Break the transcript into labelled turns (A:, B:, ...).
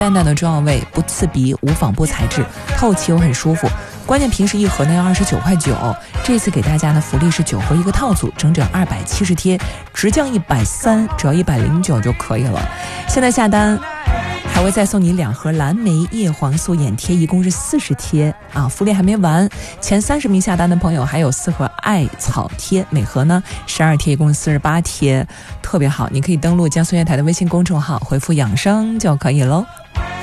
A: 淡淡的中药味，不刺鼻，无纺布材质，透气又很舒服。关键平时一盒呢要29.9块，这次给大家的福利是9盒一个套组，整整270贴，直降130，只要109就可以了。现在下单还会再送你2盒蓝莓叶黄素眼贴，一共是40贴啊！福利还没完，前30名下单的朋友还有4盒艾草贴，每盒呢12贴，一共48贴，特别好。你可以登录江苏电台的微信公众号，回复养生就可以喽。